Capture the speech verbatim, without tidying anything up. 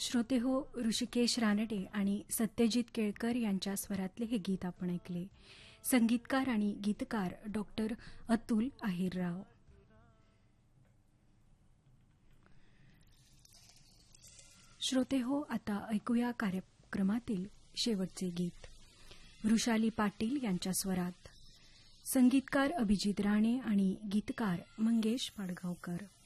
श्रोते हो, ऋषिकेश रानडे आणि सत्यजित केळकर यांच्या स्वरातले हे गीत आपण ऐकले. संगीतकार आणि गीतकार डॉक्टर अतुल अहिरराव. श्रोते हो, आता ऐकूया कार्यक्रमातील शेवटचे गीत. वृषाली पाटील यांच्या स्वरात. संगीतकार अभिजित राणे आणि गीतकार मंगेश पाडगावकर.